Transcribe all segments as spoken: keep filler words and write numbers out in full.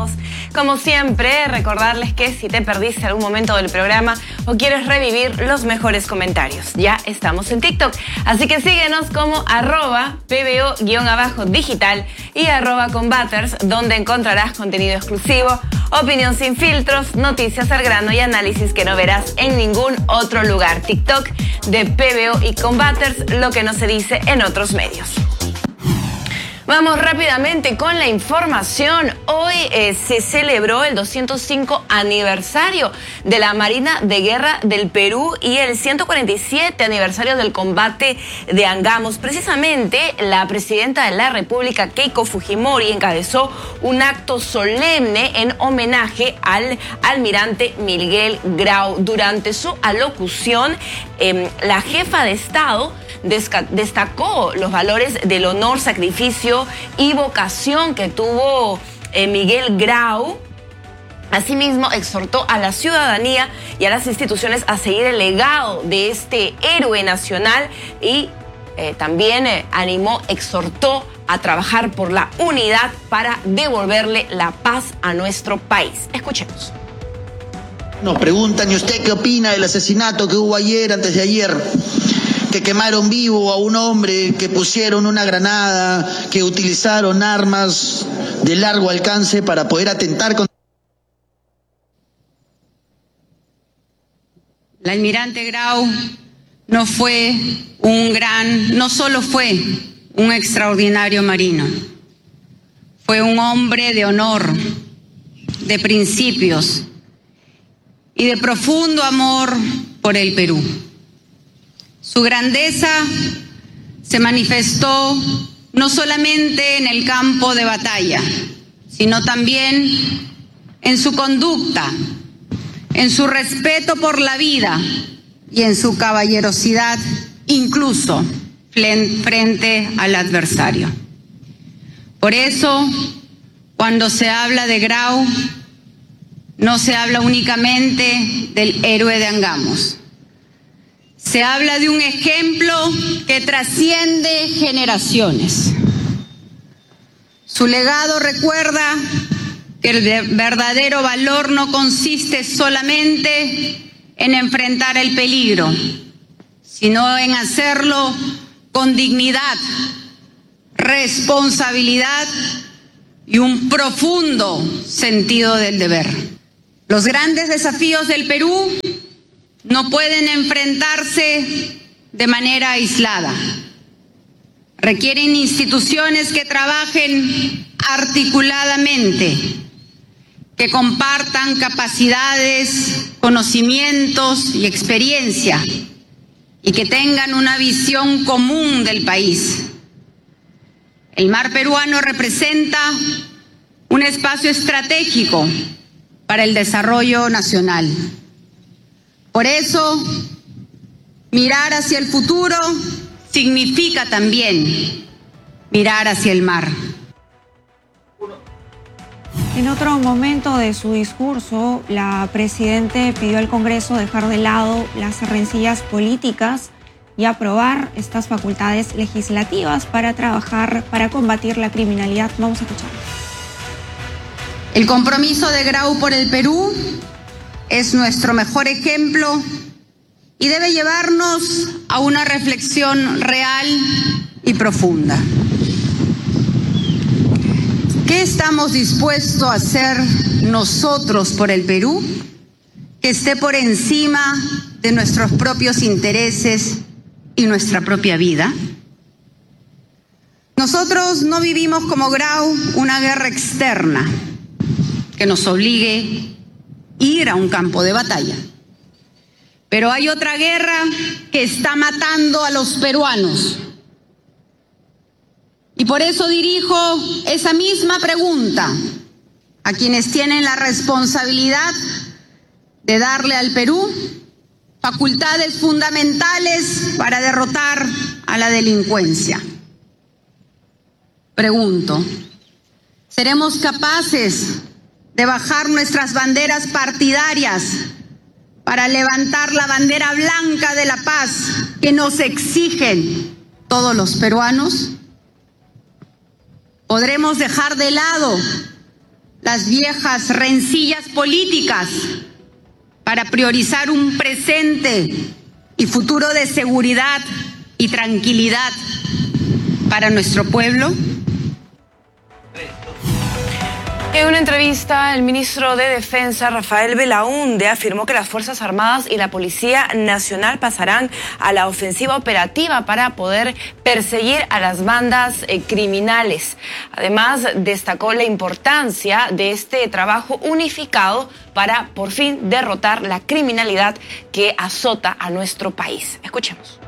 todos. Como siempre, recordarles que si te perdiste algún momento del programa o quieres revivir los mejores comentarios, ya estamos en TikTok. Así que síguenos como arroba pbo-digital y arroba combaters, donde encontrarás contenido exclusivo, opinión sin filtros, noticias al grano y análisis que no verás en ningún otro lugar. TikTok de P B O y Combaters, lo que no se dice en otros medios. Vamos rápidamente con la información. Hoy eh, se celebró el doscientos cinco aniversario de la Marina de Guerra del Perú y el ciento cuarenta y siete aniversario del combate de Angamos. Precisamente, la presidenta de la República, Keiko Fujimori, encabezó un acto solemne en homenaje al almirante Miguel Grau. Durante su alocución, eh, la jefa de Estado destacó los valores del honor, sacrificio y vocación que tuvo eh, Miguel Grau. Asimismo, exhortó a la ciudadanía y a las instituciones a seguir el legado de este héroe nacional y eh, también eh, animó, exhortó a trabajar por la unidad para devolverle la paz a nuestro país. Escuchemos. Nos preguntan, ¿y usted qué opina del asesinato que hubo ayer, antes de ayer? Que quemaron vivo a un hombre, que pusieron una granada, que utilizaron armas de largo alcance para poder atentar contra... El almirante Grau no fue un gran, no solo fue un extraordinario marino, fue un hombre de honor, de principios y de profundo amor por el Perú. Su grandeza se manifestó no solamente en el campo de batalla, sino también en su conducta, en su respeto por la vida y en su caballerosidad, incluso frente al adversario. Por eso, cuando se habla de Grau, no se habla únicamente del héroe de Angamos. Se habla de un ejemplo que trasciende generaciones. Su legado recuerda que el verdadero valor no consiste solamente en enfrentar el peligro, sino en hacerlo con dignidad, responsabilidad y un profundo sentido del deber. Los grandes desafíos del Perú no pueden enfrentarse de manera aislada. Requieren instituciones que trabajen articuladamente, que compartan capacidades, conocimientos y experiencia, y que tengan una visión común del país. El mar peruano representa un espacio estratégico para el desarrollo nacional. Por eso, mirar hacia el futuro significa también mirar hacia el mar. En otro momento de su discurso, la presidenta pidió al Congreso dejar de lado las rencillas políticas y aprobar estas facultades legislativas para trabajar, para combatir la criminalidad. Vamos a escuchar. El compromiso de Grau por el Perú es nuestro mejor ejemplo y debe llevarnos a una reflexión real y profunda. ¿Qué estamos dispuestos a hacer nosotros por el Perú que esté por encima de nuestros propios intereses y nuestra propia vida? Nosotros no vivimos como Grau una guerra externa que nos obligue ir a un campo de batalla. Pero hay otra guerra que está matando a los peruanos. Y por eso dirijo esa misma pregunta a quienes tienen la responsabilidad de darle al Perú facultades fundamentales para derrotar a la delincuencia. Pregunto, ¿seremos capaces de bajar nuestras banderas partidarias para levantar la bandera blanca de la paz que nos exigen todos los peruanos? ¿Podremos dejar de lado las viejas rencillas políticas para priorizar un presente y futuro de seguridad y tranquilidad para nuestro pueblo? En una entrevista, el ministro de Defensa, Rafael Belaúnde, afirmó que las Fuerzas Armadas y la Policía Nacional pasarán a la ofensiva operativa para poder perseguir a las bandas eh, criminales. Además, destacó la importancia de este trabajo unificado para, por fin, derrotar la criminalidad que azota a nuestro país. Escuchemos.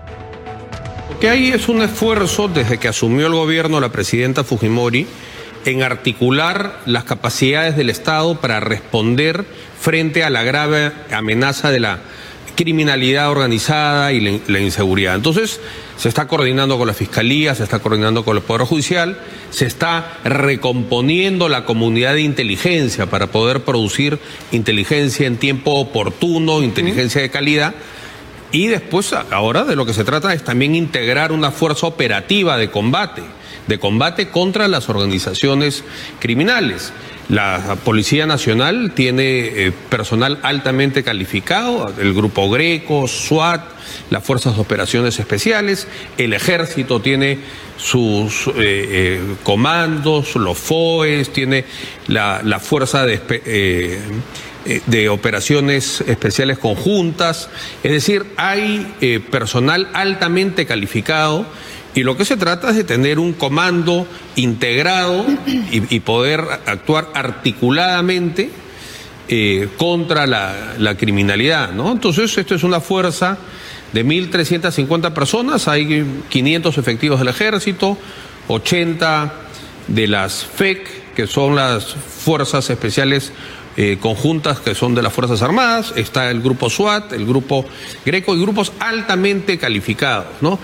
Lo que hay es un esfuerzo desde que asumió el gobierno la presidenta Fujimori en articular las capacidades del Estado para responder frente a la grave amenaza de la criminalidad organizada y la, la inseguridad. Entonces, se está coordinando con la Fiscalía, se está coordinando con el Poder Judicial, se está recomponiendo la comunidad de inteligencia para poder producir inteligencia en tiempo oportuno, inteligencia de calidad. Y después, ahora de lo que se trata es también integrar una fuerza operativa de combate, de combate contra las organizaciones criminales. La Policía Nacional tiene eh, personal altamente calificado, el Grupo Greco, SWAT, las Fuerzas de Operaciones Especiales, el Ejército tiene sus eh, eh, comandos, los F O Es, tiene la, la Fuerza de... Eh, de operaciones especiales conjuntas, es decir, hay eh, personal altamente calificado y lo que se trata es de tener un comando integrado y, y poder actuar articuladamente eh, contra la, la criminalidad, ¿no? Entonces, esto es una fuerza de mil trescientas cincuenta personas, hay quinientos efectivos del Ejército, ochenta de las F E C, que son las Fuerzas Especiales Eh, conjuntas que son de las Fuerzas Armadas, está el grupo SWAT, el grupo Greco y grupos altamente calificados, ¿no?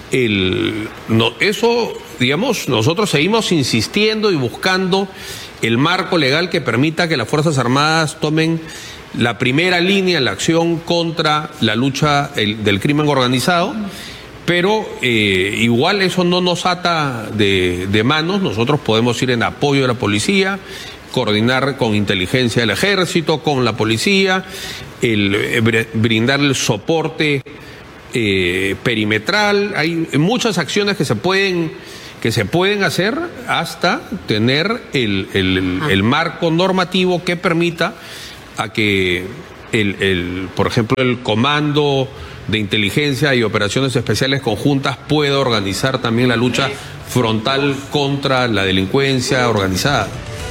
El, no eso, digamos, nosotros seguimos insistiendo y buscando el marco legal que permita que las Fuerzas Armadas tomen la primera línea en la acción contra la lucha el, del crimen organizado, pero eh, igual eso no nos ata de, de manos, nosotros podemos ir en apoyo de la policía, coordinar con inteligencia del Ejército, con la policía, el, eh, brindar el soporte eh, perimetral. Hay muchas acciones que se pueden, que se pueden hacer hasta tener el, el, el marco normativo que permita a que, el, el, por ejemplo, el Comando de Inteligencia y Operaciones Especiales Conjuntas pueda organizar también la lucha frontal contra la delincuencia organizada.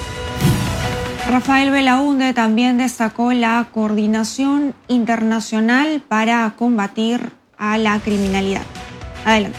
Rafael Belaúnde también destacó la coordinación internacional para combatir a la criminalidad. Adelante.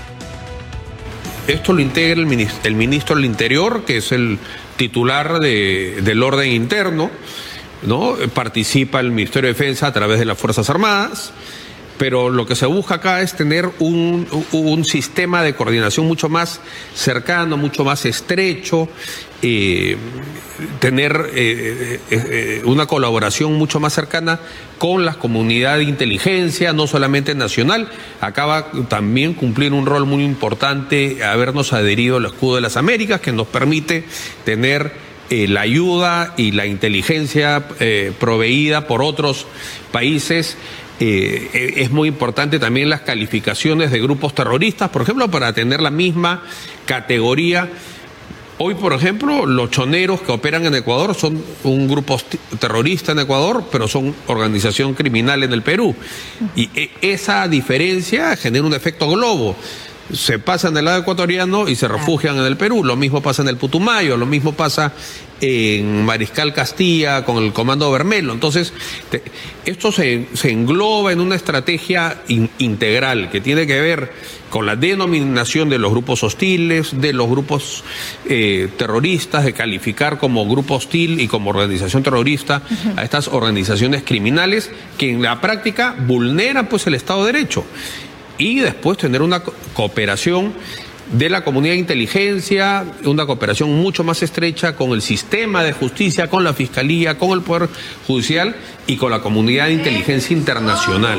Esto lo integra el ministro, el ministro del Interior, que es el titular de, del orden interno, ¿no? Participa el Ministerio de Defensa a través de las Fuerzas Armadas, pero lo que se busca acá es tener un, un sistema de coordinación mucho más cercano, mucho más estrecho, eh, tener eh, eh, una colaboración mucho más cercana con la comunidad de inteligencia, no solamente nacional. Acaba también cumplir un rol muy importante habernos adherido al Escudo de las Américas, que nos permite tener eh, la ayuda y la inteligencia eh, proveída por otros países. Eh, es muy importante también las calificaciones de grupos terroristas, por ejemplo, para tener la misma categoría. Hoy, por ejemplo, los choneros que operan en Ecuador son un grupo terrorista en Ecuador, pero son organización criminal en el Perú. Y esa diferencia genera un efecto globo. Se pasan del lado ecuatoriano y se refugian en el Perú. Lo mismo pasa en el Putumayo, lo mismo pasa en Mariscal Castilla con el Comando Bermelo. Entonces, te, esto se, se engloba en una estrategia in, integral que tiene que ver con la denominación de los grupos hostiles, de los grupos eh, terroristas, de calificar como grupo hostil y como organización terrorista uh-huh. a estas organizaciones criminales que en la práctica vulneran pues el Estado de Derecho. Y después tener una cooperación de la comunidad de inteligencia, una cooperación mucho más estrecha con el sistema de justicia, con la Fiscalía, con el Poder Judicial y con la comunidad de inteligencia internacional.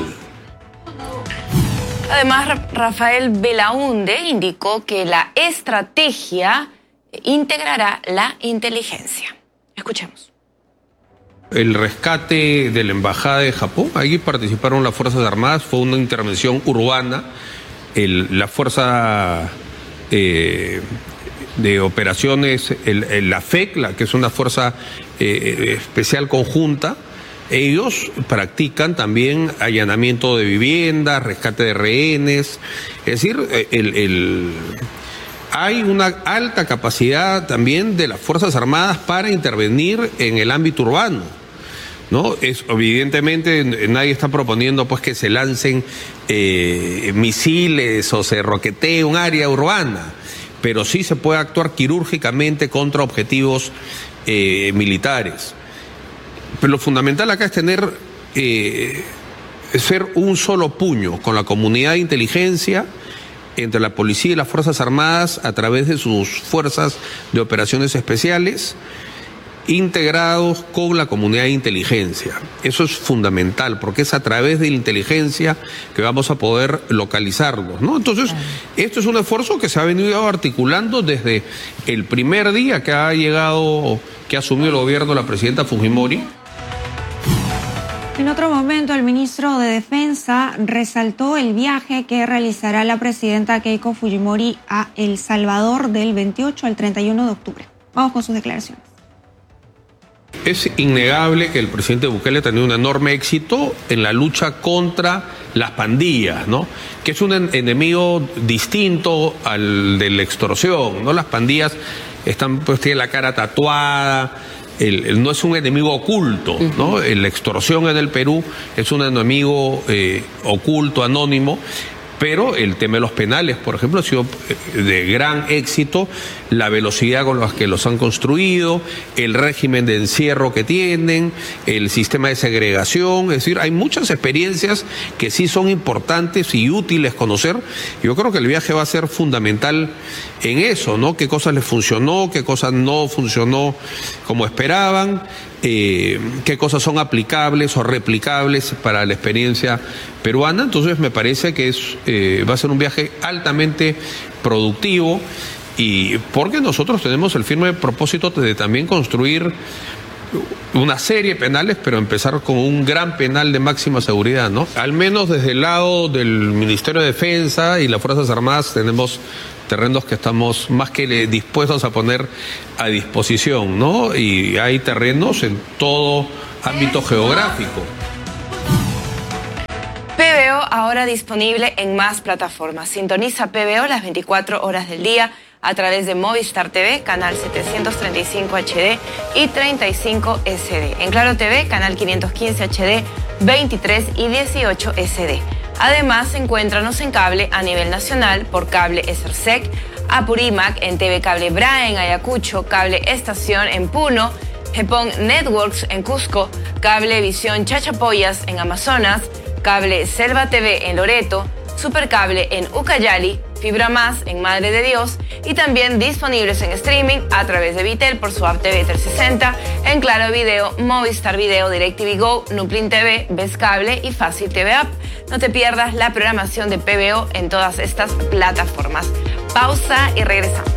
Además, Rafael Belaúnde indicó que la estrategia integrará la inteligencia. Escuchemos. El rescate de la Embajada de Japón, ahí participaron las Fuerzas Armadas, fue una intervención urbana. El, la Fuerza eh, de Operaciones, el, el, la F E C, la, que es una fuerza eh, especial conjunta, ellos practican también allanamiento de viviendas, rescate de rehenes, es decir, el, el, hay una alta capacidad también de las Fuerzas Armadas para intervenir en el ámbito urbano, ¿no? Es, evidentemente nadie está proponiendo pues que se lancen eh, misiles o se roquetee un área urbana, pero sí se puede actuar quirúrgicamente contra objetivos eh, militares. Pero lo fundamental acá es tener, eh, ser un solo puño con la comunidad de inteligencia, entre la policía y las Fuerzas Armadas a través de sus fuerzas de operaciones especiales, integrados con la comunidad de inteligencia. Eso es fundamental, porque es a través de la inteligencia que vamos a poder localizarlos, ¿no? Entonces, esto es un esfuerzo que se ha venido articulando desde el primer día que ha llegado, que ha asumido el gobierno la presidenta Fujimori. En otro momento, el ministro de Defensa resaltó el viaje que realizará la presidenta Keiko Fujimori a El Salvador del veintiocho al treinta y uno de octubre. Vamos con sus declaraciones. Es innegable que el presidente Bukele ha tenido un enorme éxito en la lucha contra las pandillas, ¿no? Que es un en- enemigo distinto al de la extorsión, ¿no? Las pandillas están, pues, tienen la cara tatuada. El, el, no es un enemigo oculto, ¿no? La extorsión en el Perú es un enemigo eh, oculto, anónimo, pero el tema de los penales, por ejemplo, ha sido de gran éxito, la velocidad con la que los han construido, el régimen de encierro que tienen, el sistema de segregación, es decir, hay muchas experiencias que sí son importantes y útiles conocer. Yo creo que el viaje va a ser fundamental en eso, ¿no? Qué cosas les funcionó, qué cosas no funcionó como esperaban, eh, qué cosas son aplicables o replicables para la experiencia peruana. Entonces me parece que es, eh, va a ser un viaje altamente productivo, y porque nosotros tenemos el firme propósito de también construir una serie de penales, pero empezar con un gran penal de máxima seguridad, ¿no? Al menos desde el lado del Ministerio de Defensa y las Fuerzas Armadas tenemos terrenos que estamos más que dispuestos a poner a disposición, ¿no? Y hay terrenos en todo ámbito geográfico. P B O ahora disponible en más plataformas. Sintoniza P B O las veinticuatro horas del día a través de Movistar T V, canal setecientos treinta y cinco H D y treinta y cinco S D. En Claro T V, canal quinientos quince H D, veintitrés y dieciocho S D. Además, encuéntranos en cable a nivel nacional por Cable Esersec, Apurímac, en T V Cable Bra en Ayacucho, Cable Estación en Puno, Jepón Networks en Cusco, Cable Visión Chachapoyas en Amazonas, Cable Selva T V en Loreto, Supercable en Ucayali, Fibra Más en Madre de Dios, y también disponibles en streaming a través de Vitel por su app T V trescientos sesenta, en Claro Video, Movistar Video, DirecTV Go, Nuplin T V, Ves Cable y Fácil T V App. No te pierdas la programación de P B O en todas estas plataformas. Pausa y regresamos.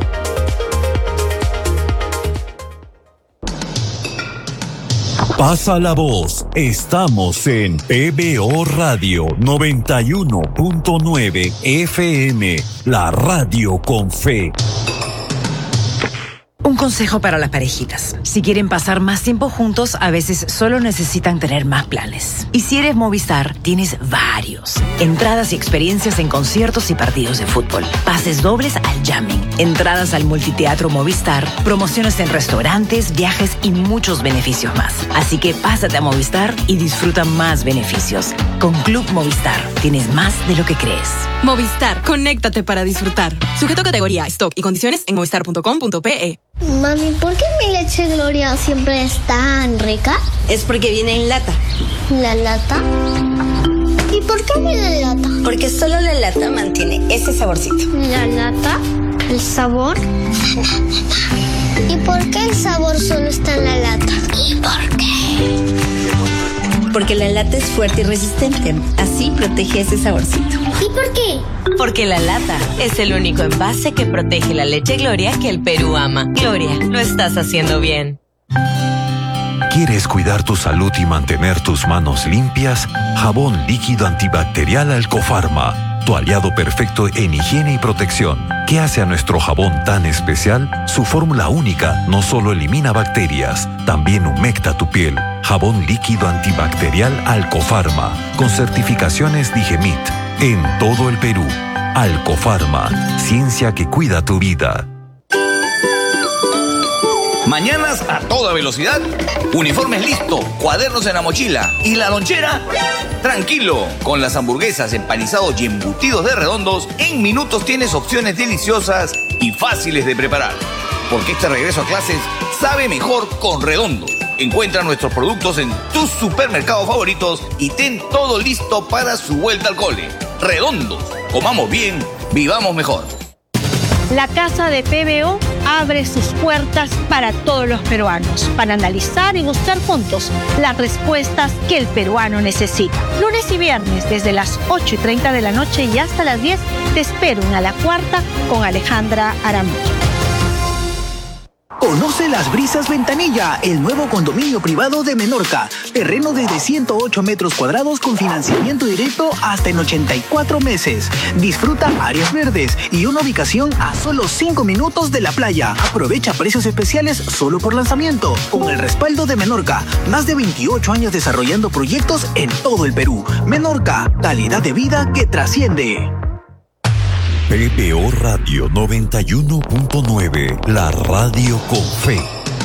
Pasa la voz, estamos en P B O Radio noventa y uno punto nueve F M, la radio con fe. Un consejo para las parejitas. Si quieren pasar más tiempo juntos, a veces solo necesitan tener más planes. Y si eres Movistar, tienes varios. Entradas y experiencias en conciertos y partidos de fútbol. Pases dobles al jamming. Entradas al multiteatro Movistar. Promociones en restaurantes, viajes y muchos beneficios más. Así que pásate a Movistar y disfruta más beneficios. Con Club Movistar, tienes más de lo que crees. Movistar, conéctate para disfrutar. Sujeto a categoría, stock y condiciones en movistar punto com punto pe. Mami, ¿por qué mi leche Gloria siempre es tan rica? Es porque viene en lata. ¿La lata? ¿Y por qué viene en lata? Porque solo la lata mantiene ese saborcito. ¿La lata? ¿El sabor? ¿Y por qué el sabor solo está en la lata? ¿Y por qué? Porque la lata es fuerte y resistente. Así protege ese saborcito. ¿Y por qué? Porque la lata es el único envase que protege la leche Gloria que el Perú ama. Gloria, lo estás haciendo bien. ¿Quieres cuidar tu salud y mantener tus manos limpias? Jabón líquido antibacterial Alcofarma, tu aliado perfecto en higiene y protección. ¿Qué hace a nuestro jabón tan especial? Su fórmula única no solo elimina bacterias, también humecta tu piel. Jabón líquido antibacterial Alcofarma, con certificaciones Digemit, en todo el Perú. Alcofarma, ciencia que cuida tu vida. Mañanas a toda velocidad, uniformes listo, cuadernos en la mochila y la lonchera. Tranquilo, con las hamburguesas, empanizados y embutidos de Redondos, en minutos tienes opciones deliciosas y fáciles de preparar. Porque este regreso a clases sabe mejor con Redondos. Encuentra nuestros productos en tus supermercados favoritos y ten todo listo para su vuelta al cole. Redondos, comamos bien, vivamos mejor. La Casa de P B O abre sus puertas para todos los peruanos, para analizar y buscar juntos las respuestas que el peruano necesita. Lunes y viernes, desde las ocho y treinta de la noche y hasta las diez, te espero en A la Cuarta con Alejandra Aramillo. Conoce Las Brisas Ventanilla, el nuevo condominio privado de Menorca. Terreno desde ciento ocho metros cuadrados con financiamiento directo hasta en ochenta y cuatro meses. Disfruta áreas verdes y una ubicación a solo cinco minutos de la playa. Aprovecha precios especiales solo por lanzamiento. Con el respaldo de Menorca, más de veintiocho años desarrollando proyectos en todo el Perú. Menorca, calidad de vida que trasciende. P B O Radio noventa y uno punto nueve, la radio con fe.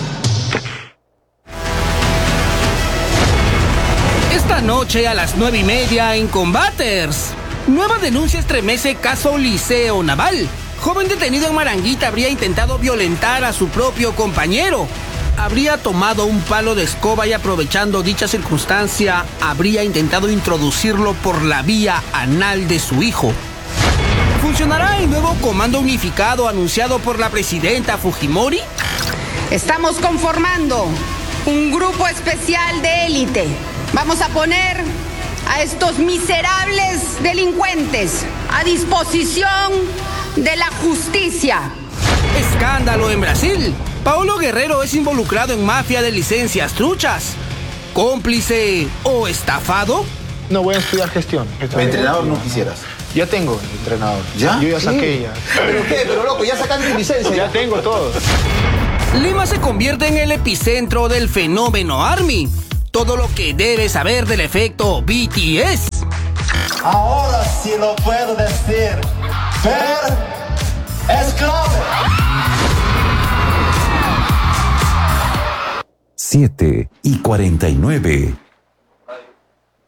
Esta noche a las nueve y media en Combaters. Nueva denuncia estremece caso Liceo Naval. Joven detenido en Maranguita habría intentado violentar a su propio compañero. Habría tomado un palo de escoba y, aprovechando dicha circunstancia, habría intentado introducirlo por la vía anal de su hijo. ¿Funcionará el nuevo comando unificado anunciado por la presidenta Fujimori? Estamos conformando un grupo especial de élite. Vamos a poner a estos miserables delincuentes a disposición de la justicia. Escándalo en Brasil. Paulo Guerrero es involucrado en mafia de licencias truchas. ¿Cómplice o estafado? No, voy a estudiar gestión. ¿Tu entrenador no quisieras? Ya tengo entrenador. ¿Ya? Yo ya saqué ya. ¿Pero qué? Pero loco, ya sacaste tu licencia. Ya tengo todo. Lima se convierte en el epicentro del fenómeno ARMY. Todo lo que debes saber del efecto B T S. Ahora sí lo puedo decir. Fer es clave. siete y cuarenta y nueve.